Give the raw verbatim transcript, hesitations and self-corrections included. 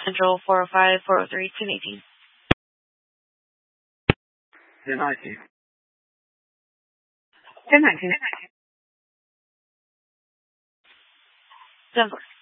Central four oh five, four oh three, ten eighteen. ten nineteen. ten nineteen. ten four.